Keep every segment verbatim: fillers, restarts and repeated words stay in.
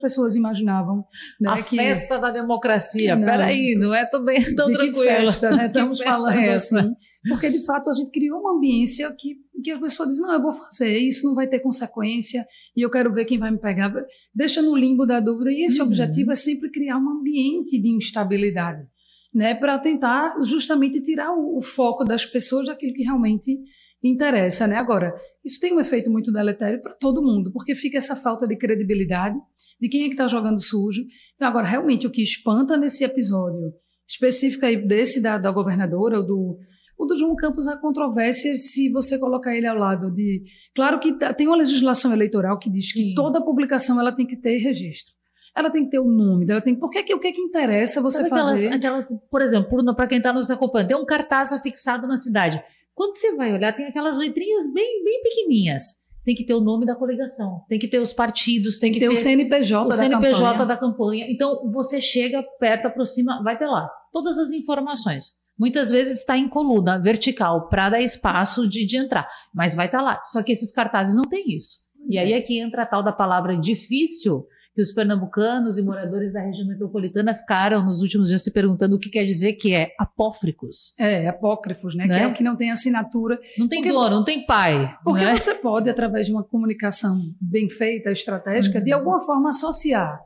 pessoas imaginavam. Né, a que, festa da democracia. Não, peraí, não é tão, bem, tão de tranquilo. Que festa, né? Estamos que festa falando é essa? assim. Porque, de fato, a gente criou uma ambiência que, que as pessoas dizem, não, eu vou fazer, isso não vai ter consequência e eu quero ver quem vai me pegar. Deixa no limbo da dúvida. E esse uhum. objetivo é sempre criar um ambiente de instabilidade, né? Para tentar justamente tirar o, o foco das pessoas daquilo que realmente interessa, né? Agora, isso tem um efeito muito deletério para todo mundo, porque fica essa falta de credibilidade de quem é que está jogando sujo. Agora, realmente, o que espanta nesse episódio específico aí desse da, da governadora, ou do, o do João Campos, a controvérsia, se você colocar ele ao lado de... Claro que tá, tem uma legislação eleitoral que diz que Sim. toda publicação ela tem que ter registro. Ela tem que ter o nome, ela tem... Por que, o que, que interessa você Sabe fazer? Aquelas, aquelas, por exemplo, para quem está nos acompanhando, tem um cartaz afixado na cidade. Quando você vai olhar, tem aquelas letrinhas bem, bem pequenininhas. Tem que ter o nome da coligação, tem que ter os partidos, tem, tem que ter, ter o C N P J, o da, C N P J campanha. da campanha. Então, você chega perto, aproxima, vai ter lá todas as informações. Muitas vezes está em coluna vertical para dar espaço de, de entrar, mas vai estar lá. Só que esses cartazes não têm isso. E aí é que entra a tal da palavra difícil, que os pernambucanos e moradores da região metropolitana ficaram nos últimos dias se perguntando o que quer dizer, que é apócrifos. É, apócrifos, né? Né? Que é o que não tem assinatura. Não tem porque, dono, não tem pai. Porque né? você pode, através de uma comunicação bem feita, estratégica, uhum. de alguma forma associar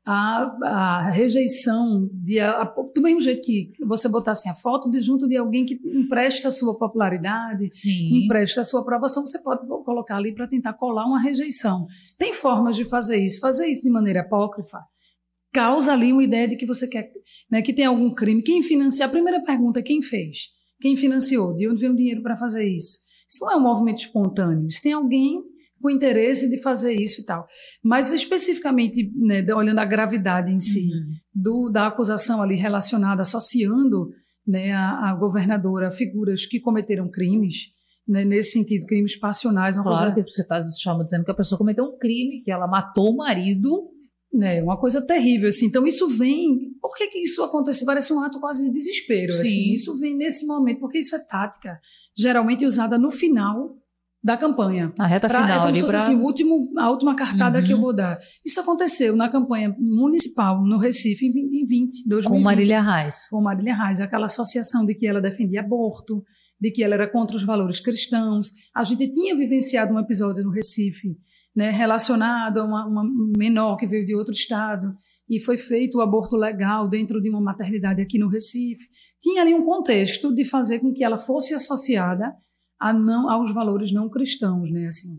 a, a rejeição, de, a, a, do mesmo jeito que você botar assim, a foto de junto de alguém que empresta a sua popularidade, Sim. empresta a sua aprovação, você pode colocar ali para tentar colar uma rejeição. Tem formas de fazer isso. Fazer isso de maneira apócrifa causa ali uma ideia de que você quer, né, que tem algum crime. Quem financia? A primeira pergunta é quem fez? Quem financiou? De onde veio o dinheiro para fazer isso? Isso não é um movimento espontâneo. Isso tem alguém com interesse de fazer isso e tal. Mas especificamente, né, olhando a gravidade em si, uhum. do, da acusação ali relacionada, associando, né, a, a governadora a figuras que cometeram crimes, né, nesse sentido, crimes passionais. Uma claro coisa, que você está dizendo que a pessoa cometeu um crime, que ela matou o marido. É uma coisa terrível, assim. Então isso vem... Por que que isso acontece? Parece um ato quase de desespero. Sim. Assim. Isso vem nesse momento, porque isso é tática, geralmente usada no final da campanha. A reta pra, final. É como ali se fosse pra... assim, o último, a última cartada uhum. que eu vou dar. Isso aconteceu na campanha municipal no Recife em vinte, dois mil e vinte. Com Marília Reis. Com Marília Reis. Aquela associação de que ela defendia aborto, de que ela era contra os valores cristãos. A gente tinha vivenciado um episódio no Recife, né, relacionado a uma, uma menor que veio de outro estado e foi feito o aborto legal dentro de uma maternidade aqui no Recife. Tinha ali um contexto de fazer com que ela fosse associada a não, aos valores não cristãos, né, assim.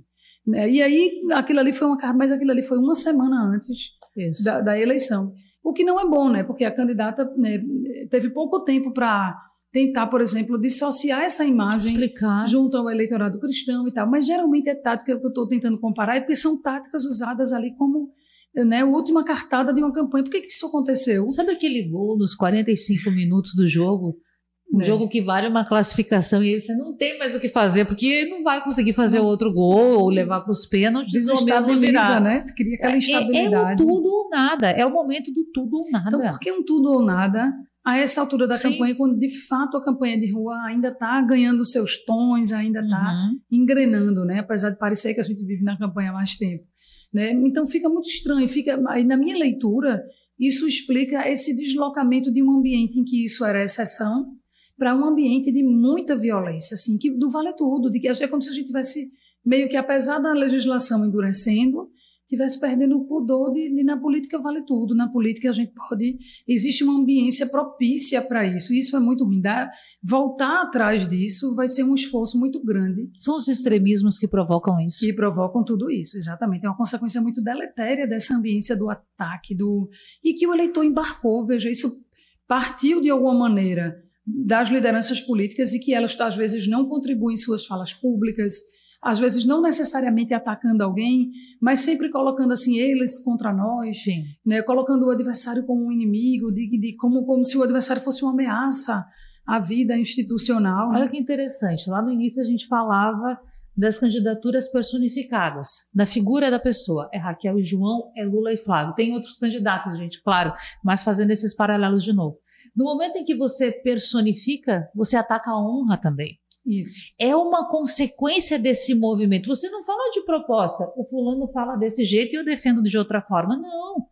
E aí, aquilo ali foi uma, mas aquilo ali foi uma semana antes da, da eleição. O que não é bom, né, porque a candidata, né, teve pouco tempo para tentar, por exemplo, dissociar essa imagem Explicar. junto ao eleitorado cristão e tal. Mas geralmente é tática que eu estou tentando comparar, é porque são táticas usadas ali como, né, a última cartada de uma campanha. Por que que isso aconteceu? Sabe aquele gol nos quarenta e cinco minutos do jogo? Um é. jogo que vale uma classificação e aí você não tem mais o que fazer, porque não vai conseguir fazer não. outro gol ou levar para os pênaltis ou mesmo virar. Né? Cria aquela instabilidade. É, é o tudo ou nada. É o momento do tudo ou nada. Então, por que um tudo ou nada a essa altura da Sim. campanha, quando de fato a campanha de rua ainda está ganhando seus tons, ainda está uhum. engrenando, né? Apesar de parecer que a gente vive na campanha há mais tempo. Né? Então fica muito estranho. Fica, aí, na minha leitura, isso explica esse deslocamento de um ambiente em que isso era exceção para um ambiente de muita violência, assim, que do vale tudo, de que é como se a gente tivesse meio que, apesar da legislação endurecendo, tivesse perdendo o pudor de, de na política vale tudo, na política a gente pode, existe uma ambiência propícia para isso, e isso é muito ruim. Dá, voltar atrás disso vai ser um esforço muito grande. São os extremismos que provocam isso. Que provocam tudo isso, exatamente. É uma consequência muito deletéria dessa ambiência do ataque, do, e que o eleitor embarcou, veja, isso partiu de alguma maneira das lideranças políticas e que elas às vezes não contribuem em suas falas públicas, às vezes não necessariamente atacando alguém, mas sempre colocando assim eles contra nós, né, colocando o adversário como um inimigo, de, de, como, como se o adversário fosse uma ameaça à vida institucional. Olha que interessante, lá no início a gente falava das candidaturas personificadas, da figura da pessoa, é Raquel e João, é Lula e Flávio, tem outros candidatos, gente, claro, mas fazendo esses paralelos de novo. No momento em que você personifica, você ataca a honra também. Isso. É uma consequência desse movimento. Você não fala de proposta, o fulano fala desse jeito e eu defendo de outra forma. Não.